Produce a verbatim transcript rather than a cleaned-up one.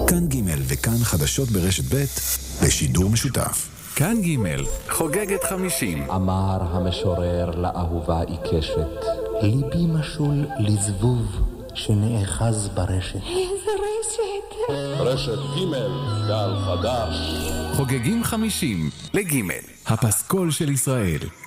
כאן ג' וכאן חדשות ברשת ב' בשידור משותף. כאן ג' חוגגת חמישים. אמר המשורר לאהובה עיקשת, ליבי משול לזבוב שנאחז ברשת. איזה רשת? רשת ג' גל חדש. חוגגים חמישים לג' הפסקול של ישראל.